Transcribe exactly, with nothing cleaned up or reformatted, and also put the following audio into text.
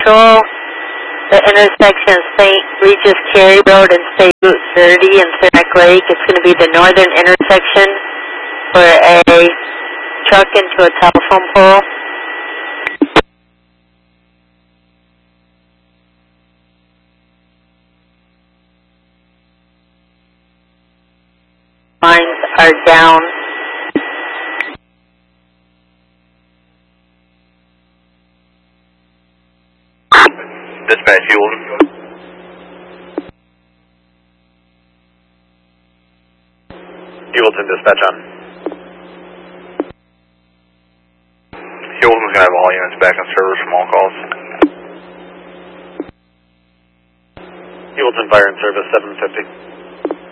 Patrol. The intersection of Saint Regis Cary Road and State Route thirty in Saranac Lake. It's going to be the northern intersection where a truck into a telephone pole. Lines are down. Dispatch, Hewlton. Hewlton, dispatch on. Hewlton's going to have all units back in service from all calls. Hewlton, fire in service, seven fifty.